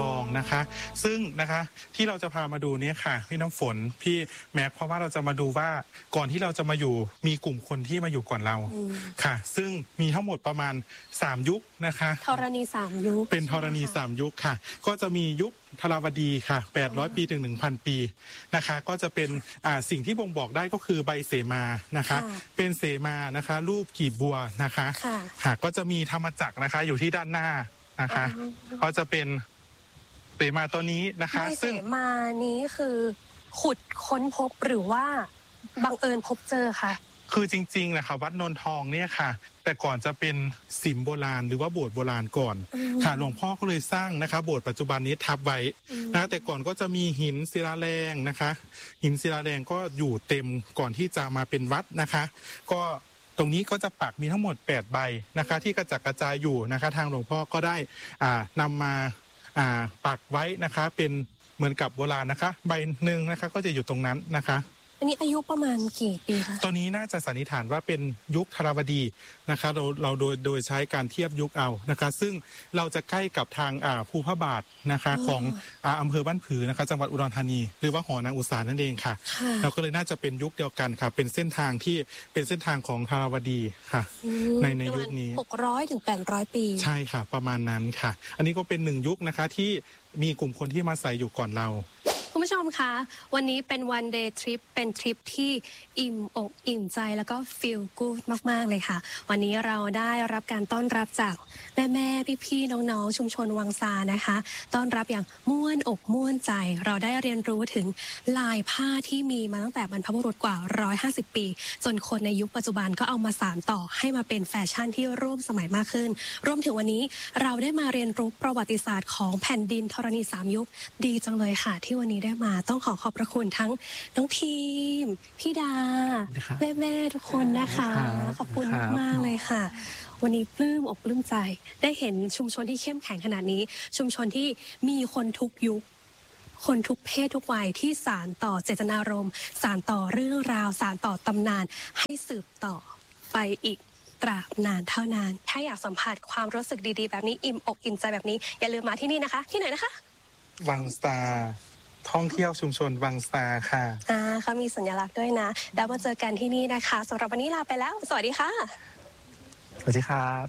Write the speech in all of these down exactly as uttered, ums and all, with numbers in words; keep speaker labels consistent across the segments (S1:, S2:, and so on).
S1: องนะคะซึ่งนะคะที่เราจะพามาดูเนี่ยค่ะพี่น้ำฝนพี่แม็กเพราะว่าเราจะมาดูว่าก่อนที่เราจะมาอยู่มีกลุ่มคนที่มาอยู่ก่อนเราค่ะซึ่งมีทั้งหมดประมาณสามยุคนะคะ
S2: ธรณีสามยุค
S1: เป็นธรณีสามยุคค่ะก็จะมียุคธรวดีค่ะแปดร้อยปีถึง หนึ่งพัน ปีนะคะก็จะเป็นอ่าสิ่งที่บ่งบอกได้ก็คือใบเสมานะคะเป็นเสมานะคะรูปกีบบัวนะคะค่ะก็จะมีธรรมจักรนะคะอยู่ที่ด้านหน้านะคะก็จะเป็นเสมาตัวนี้นะคะ
S2: ซึ่งเสมานี้คือขุดค้นพบหรือว่าบังเอิญพบเจอค่ะ
S1: คือจริงๆนะคะวัดนนทองเนี่ยค่ะแต่ก่อนจะเป็นศิลป์โบราณหรือว่าโบสถ์โบราณก่อนค่ะหลวงพ่อก็เลยสร้างนะคะโบสถ์ปัจจุบันนี้ทับไว้นะแต่ก่อนก็จะมีหินศิลาแรงนะคะหินศิลาแรงก็อยู่เต็มก่อนที่จะมาเป็นวัดนะคะก็ตรงนี้ก็จะปักมีทั้งหมดแปดใบนะคะที่กระจัดกระจายอยู่นะคะทางหลวงพ่อก็ได้อ่านำมาอ่าปักไว้นะคะเป็นเหมือนกับโบราณนะคะใบหนึ่งนะคะก็จะอยู่ตรงนั้นนะคะ
S2: อันนี้อายุประมาณกี่ปีคะ
S1: ตัวนี้น่าจะสันนิษฐานว่าเป็นยุคธรวดีนะคะเราเราโดยโดยใช้การเทียบยุคเอานะคะซึ่งเราจะใกล้กับทางอ่าภูพระบาทนะคะของอ่าอำเภอบ้านผือนะคะจังหวัดอุดรธานีหรือว่าหอนางอุษานั่นเองค่ะเราก็เลยน่าจะเป็นยุคเดียวกันค่ะเป็นเส้นทางที่เป็นเส้นทางของธรวดีค่ะในในยุคนี้
S2: หกร้อยถึงแปดร้อยปี
S1: ใช่ค่ะประมาณนั้นค่ะอันนี้ก็เป็นหนึ่งยุคนะคะที่มีกลุ่มคนที่มาใส่อยู่ก่อนเรา
S2: คุณผู้ชมคะวันนี้เป็น one day trip เป็นทริปที่อิ่มอกอิ่มใจแล้วก็ feel good มากๆเลยค่ะวันนี้เราได้รับการต้อนรับจากแม่ๆพี่ๆน้องๆชุมชนวังซานะคะต้อนรับอย่างม่วนอกม่วนใจเราได้เรียนรู้ถึงลายผ้าที่มีมาตั้งแต่บรรพบุรุษกว่าหนึ่งร้อยห้าสิบปีจนคนในยุคปัจจุบันก็เอามาสานต่อให้มาเป็นแฟชั่นที่ร่วมสมัยมากขึ้นรวมถึงวันนี้เราได้มาเรียนรู้ประวัติศาสตร์ของแผ่นดินธรณีสามยุคดีจังเลยค่ะที่วันนี้ได้มาต้องขอขอบพระคุณทั้งน้องทีมพี่ดาแม่แม่ทุกคนนะคะขอบคุณมากเลยค่ะวันนี้ปลื้มอกปลื้มใจได้เห็นชุมชนที่เข้มแข็งขนาดนี้ชุมชนที่มีคนทุกยุคคนทุกเพศทุกวัยที่สานต่อเจตนารมณ์สานต่อเรื่องราวสานต่อตำนานให้สืบต่อไปอีกตราบนานเท่านานถ้าอยากสัมผัสความรู้สึกดีๆแบบนี้อิ่มอกอิ่มใจแบบนี้อย่าลืมมาที่นี่นะคะที่ไหนนะคะ
S1: วังสตาท่องเที่ยวชุมชนวังสตาค่ะ
S2: อ่าเขามีสัญลักษณ์ด้วยนะแล้วมาเจอกันที่นี่นะคะสำหรับวันนี้ลาไปแล้วสวัสดีค่ะ
S3: สวัสดีครับ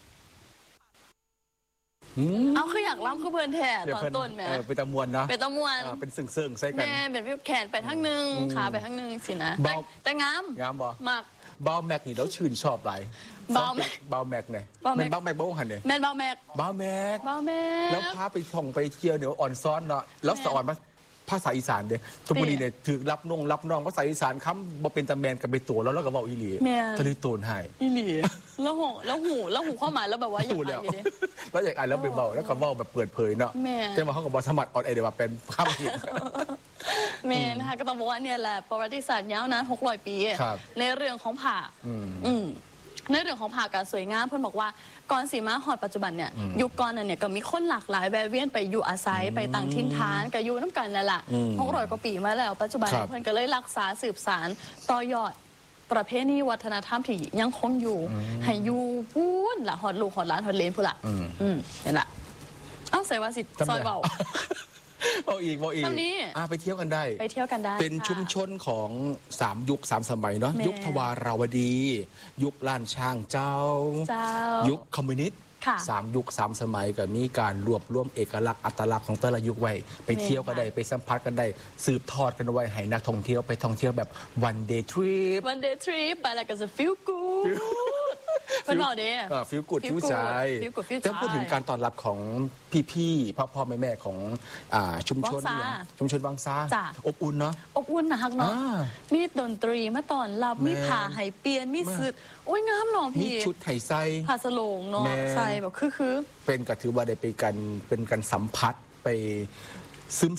S4: เอาคืออยากล่ำคือเพื่อนแทนตอนต้นแม่
S3: เป็นตะมวนเนาะ
S4: เป็นตะมวน
S3: เป็นซึ่งซึ่งใส่กัน
S4: แม่เป็นพี่แขนไปทั้งนึงขาไปทั้งนึงสินะแต่งาม
S3: งามบ่
S4: มาก
S3: บาวแม็กนี่แล้วชื่นชอบอะไร
S4: บาวแม็ก
S3: บาวแม็กเนี่ยแม่นบาวแม็กบ้าหันเนี่ย
S4: แม่นบาวแม็ก
S3: บาวแม็ก
S4: บาวแม็ก
S3: แล้วพาไปท่องไปเที่ยวเดี๋ยวอ่อนซ้อนเนาะแล้วสอนมาภาษาอีสานเด้ทุกวันนี้เนี่ยถือรับน้องรับน้องภาษาอีสานคำบ่เป็นตะแมนกับไปตัวแล้วแล้วก็เว้าอีหลีทะเลโตนให้
S4: อีหลีแล้วหูแล้วหูแล้วหูเข้ามาแล้วแบบว่าอยากอ่านเลย
S3: แล้วอยากอ่านแล้วไปเว้าแล้วก็เว้าแบบเปิดเผยเนาะแต่ว่าเขาก็บ่สามารถออนแอร์ได้ว่าเป็นคำผิด
S4: แม่นะคะก็ต้องบอกว่าเนี่ยแหละประวัติศาสตร์ยาวนานหกร้อยปีในเรื่องของผ้าในเรื่องของผ้าการสวยงามเพื่อนบอกว่าก่อนสีมาหอดปัจจุบันเนี่ยยุคก่อนนั้นเนี่ยก็มีคนหลากหลายแวะเวียนไปอยู่อาศัยไปต่างถิ่นฐานก็อยู่น้ำกันนั่นแหละหกร้อยกว่าปีมาแล้วปัจจุบันเพื่อนก็เลยรักษาสืบสานต่อยอดประเพณีวัฒนธรรมที่ยังคงอยู่ให้อยู่พูนละหอดลูกหอดหลานหอดเลนพูนละอืมนี่แหละเอ้าใส่ว่าสิซอยเบา
S3: บอกอีกบอกอีกไปเที่ยวกันได้
S4: ไปเที่ยวกันได้
S3: เป็นชุมชนของสามยุคสามสมัยเนาะยุคทวาราวดี ยุคล้านช้างเจ้ายุคคอมมิวนิสต์สามยุคสามสมัยก็มีการรวบรวมเอกลักษณ์อัตลักษณ์ของแต่ละยุคไว้ไปเที่ยวกันได้ไปสัมผัสกันได้สืบทอดกันไว้ให้นักท่องเที่ยวไปท่องเที่ยวแบบ one day trip
S4: one day trip ไปแล้วก็จะ feel goodเป็นหมอเด้
S3: ฟิลกูดฟิลใจจะพูดถึงการต้อนรับของพี่ๆพ่อพ่อแม่แม่ของชุมชนชุมชนวังซาอบอุ่นเนาะ
S4: อบอุ่นนะฮักเนาะมีดนตรีมาตอนรับมีผ่าไหเปียนมีสืดโอ้ยงามหนอพี่
S3: มีชุดไห่ไส้
S4: ผ่าสโลงเนาะใส่แบบคือคือ
S3: เป็นก็ถือว่าได้ไปกันเป็นการสัมผัสไปซึมซับ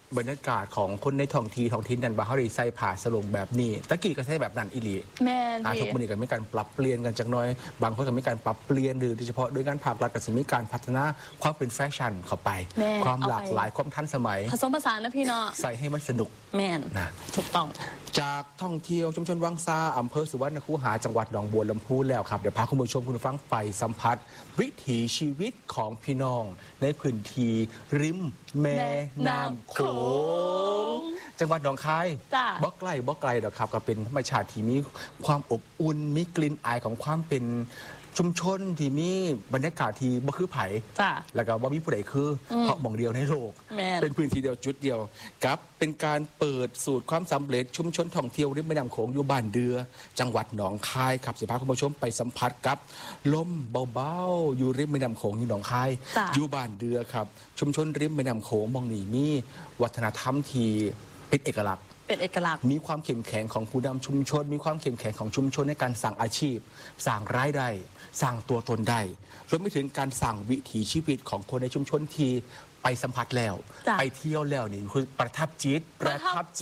S3: บรรยากาศของคนในท้องที่ท้องถิ่นนันบาฮารีใส่ผ้าสลงแบบนี้ตะกี้ก็ใส่แบบนั้นอีหลี
S4: แม่
S3: อาทุกมันนี่ก็มีการปรับเปลี่ยนกันจากน้อยบางคนก็มีการปรับเปลี่ยนหรือโดยเฉพาะด้วยการภาครัฐก็จะมีการพัฒนาความเป็นแฟชั่นเข้าไปความหลากหลายความทันสมัย
S4: ผสมผสานนะพี่เนาะ
S3: ใส่ให้มันสนุก
S4: แม่น
S3: นะ
S4: ถูกต้อง
S3: จากท่องเที่ยวชุมชนวังซาอำเภอสุวรรณคูหาจังหวัดหนองบัวลำพูแล้วครับเดี๋ยวพาคุณผู้ชมคุณผู้ฟังไปสัมผัสวิถีชีวิตของพี่น้องในพื้นที่ริมแม่น้ำโขงจังหวัดหนองคายบ่ไกลบ่ไกลหรอกครับก็เป็นธรรมชาติที่มีความอบอุ่นมีกลิ่นอายของความเป็นชุมชนที่มีบรรยากาศที่บ่คือไผ่แล้วก็ว่ามีผู้ใดคือเพราะหม่องเดียวในโลกเป็นพื้นที่เดียวจุดเดียวกับเป็นการเปิดสูตรความสำเร็จชุมชนท่องเที่ยวริมแม่น้ำโขงอยู่บ้านเดือจังหวัดหนองคายครับสิพาคุณผู้ชมไปสัมผัสกับลมเบาๆอยู่ริมแม่น้ำโขงอยู่หนองคายอยู่บ้านเดือครับชุมชนริมแม่น้ำโขงมองนี่มีวัฒนธรรมที่เป็นเอกลักษณ์
S4: เป็นเอกลักษณ์
S3: มีความเข้มแข็งของผู้นำชุมชนมีความเข้มแข็งของชุมชนในการสร้างอาชีพสร้างรายได้สร้างตัวตนได้รวมไปถึงการสร้างวิถีชีวิตของคนในชุมชนที่ไปสัมผัสแล้วไปเที่ยวแล้วนี่คือประทับจิตประทับใจ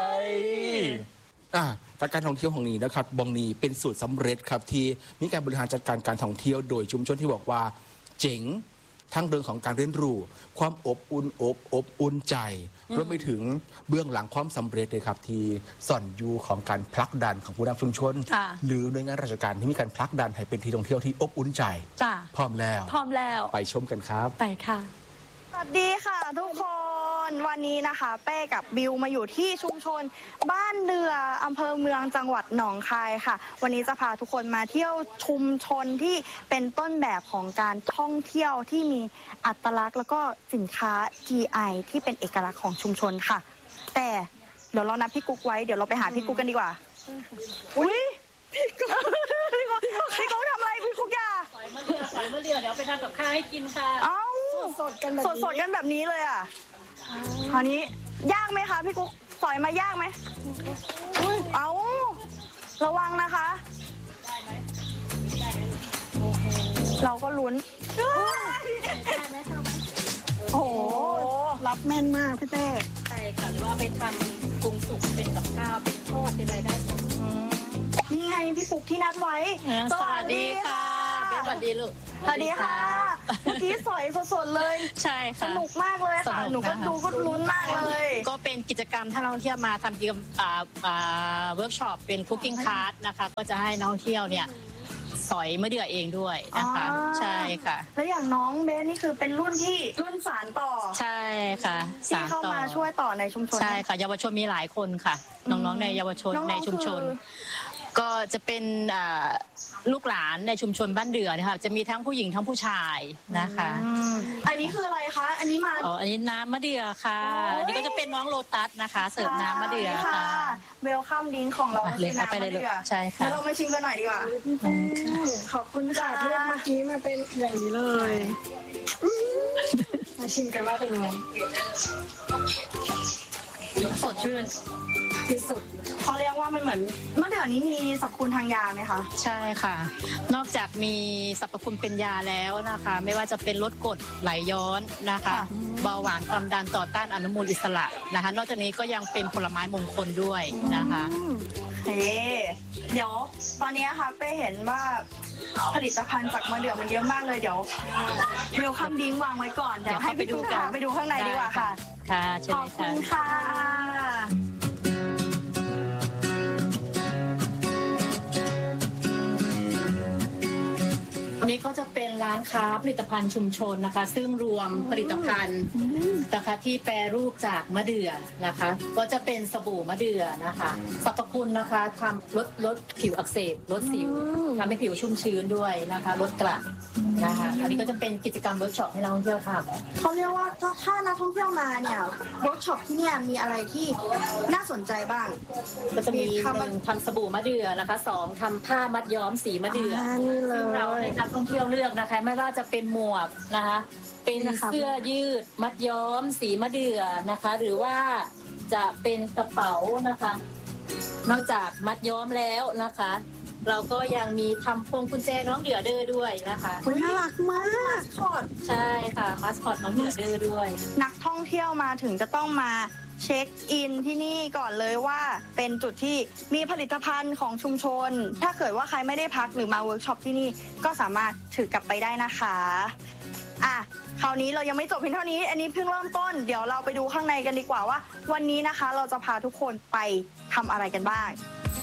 S3: อ่าการท่องเที่ยวของนี้นะครับบองนีเป็นสูตรสำเร็จครับที่มีการบริหารจัดการการท่องเที่ยวโดยชุมชนที่บอกว่าเจ๋งทั้งเรื่องของการเรียนรู้ความอบอุ่นอบอบอุ่นใจรวมไปถึงเบื้องหลังความสำเร็จเลยครับที่ส่อนอยู่ของการผลักดันของผู้นำชุมชนหรือหน่วยงานราชการที่มีการผลักดันให้เป็นที่ท่องเที่ยวที่อบอุ่นใจพร้อมแล้ว
S4: พร้อมแล้ว
S3: ไปชมกันครับ
S4: ไปค่ะ
S5: สวัสดีค่ะทุกคนวันนี้นะคะเป้กับบิวมาอยู่ที่ชุมชนบ้านเดืออำเภอเมืองจังหวัดหนองคายค่ะวันนี้จะพาทุกคนมาเที่ยวชุมชนที่เป็นต้นแบบของการท่องเที่ยวที่มีอัตลักษณ์แล้วก็สินค้า จี ไอ ที่เป็นเอกลักษณ์ของชุมชนค่ะแต่เดี๋ยวเรานัดพี่กุ๊กไว้เดี๋ยวเราไปหาพี่กุ๊กกันดีกว่าอุ้ยพี่กุ๊กพี่กุ๊กพี่กุ๊กทำอะไรพี่กุ๊กยา
S6: สอยมะเดื่อสอยมะเดื่อเดี๋ยวไปทำกับข้าวให้กินค่ะ
S5: เอ้าสดกันแบบสดกันแบบนี้เลยอ่ะคราวนี้ยากไหมคะพี่กุ๊กสอยมายากไหมเอาระวังนะคะเราก็ลุ้นโอ้โหรับแม่นมากพี่เต้
S6: ใช่ค่ะหรือว่าไปทำปรุงสุกเป็นกับข้าวเป็นทอดเป็นอะไรได้หมด
S5: นี่ไงพี่ปุกที่นัดไว้
S6: สวัสดีค่ะสวัสดีลูก
S5: สวัสดีค่ะเมื่อกี้สอยสดๆเลย
S6: ใช่ค่ะ
S5: สนุกมากเลยค่ะหนูก็ดูก็ลุ้นมากเลย
S6: ก็เป็นกิจกรรมถ้านักท่องเที่ยวมาทำกิจกรรมเวิร์กช็อปเป็นคุกกิ้งคลาสนะคะก็จะให้นักท่องเที่ยวเนี่ยสอยมะเดื่อเองด้วยนะคะใช่ค่ะ
S5: แล้วอย่างน้องเบสนี่คือเป็นรุ่นที่รุ่นสานต่อ
S6: ใช่ค่ะ
S5: ที่เข้ามาช่วยต่อในชุมชน
S6: ใช่ค่ะเยาวชนมีหลายคนค่ะน้องๆในเยาวชนในชุมชนก็จะเป็นลูกหลานในชุมชนบ้านเดือนะคะจะมีทั้งผู้หญิงทั้งผู้ชายนะคะ
S5: อันนี้คืออะไรคะอันนี้มา
S6: อ๋ออันนี้น้ำมะเดื่อค่ะอันนี้ก็จะเป็นน้องโลตัสนะคะเสิร์ฟน้ำมะเดื่อค่ะ
S5: เวลคัมดิ้งของเรา
S6: เลยเอาไปเลยใช่ค่ะ
S5: เรามาชิมกันหน่อยดีกว่าขอบคุณค่ะเลือกเมื่อกี้มาเป็นอย่างนี้เลยมาชิมกันว่าเป็นยังไง
S6: สดชื่น
S5: ที่สุดเขาเรียกว่ามันเหมือนมะเดื่อนี้มีสรรพคุณทางยาไหมคะ
S6: ใช่ค่ะนอกจากมีสรรพคุณเป็นยาแล้วนะคะไม่ว่าจะเป็นลดกรดไหลย้อนนะคะเบาหวานความดันต่อต้านอนุมูลอิสระนะคะนอกจากนี้ก็ยังเป็นผลไม้มงคลด้วยนะคะ
S5: เฮ้เดี๋ยวตอนนี้ค่ะไปเห็นว่าผลิตภัณฑ์จากมะเดื่อมันเยอะมากเลยเดี๋ยวเวลคัมดิ้งวางไว้ก่อนเดี๋ยวให้ไปดูกันไปดูข้างในดีกว่าค่ะ
S6: ค่ะ
S5: ขอบคุณค่ะ
S6: อันนี้ก็จะเป็นร้านค้าผลิตภัณฑ์ชุมชนนะคะซึ่งรวมผลิตภัณฑ์นะคะที่แปรรูปจากมะเดื่อนะคะก็จะเป็นสบู่มะเดื่อนะคะสรรพคุณนะคะทำลดลดผิวอักเสบลดสิวทำให้ผิวชุ่มชื้นด้วยนะคะลดกระนะคะอันนี้ก็จะเป็นกิจกรรมเวิร์กช็อปให้นักท่องเที่ยวทำ
S5: เขาเรียกว่าถ้านักท่องเที่ยวมาเนี่ยเวิร์กช็อปที่เนี่ยมีอะไรที่น่าสนใจบ้าง
S6: ก็จะมีหนึ่งทำสบู่มะเดื่อนะคะสองทำผ้ามัดย้อมสีมะเดื่อซึ่งเราในนักท่องเที่ยวเลือกนะคะไม่ว่าจะเป็นหมวกนะคะเป็นเสื้อยืดมัดย้อมสีมะเดื่อนะคะหรือว่าจะเป็นกระเป๋านะคะนอกจากมัดย้อมแล้วนะคะเราก็ยังมีทำพวงกุญแจน้องเดือเดอร์ด้วยนะคะ
S5: น่ารักมากคอด
S6: ใช่ค่ะมาสคอตน้องเดือเดอร์ด้วย
S5: นักท่องเที่ยวมาถึงจะต้องมาเช็คอินที่นี่ก่อนเลยว่าเป็นจุดที่มีผลิตภัณฑ์ของชุมชนถ้าเกิดว่าใครไม่ได้พักหรือมาเวิร์กช็อปที่นี่ก็สามารถถือกลับไปได้นะคะอ่ะคราวนี้เรายังไม่จบเพียงเท่านี้อันนี้เพิ่งเริ่มต้นเดี๋ยวเราไปดูข้างในกันดีกว่าว่าวันนี้นะคะเราจะพาทุกคนไปทำอะไรกันบ้าง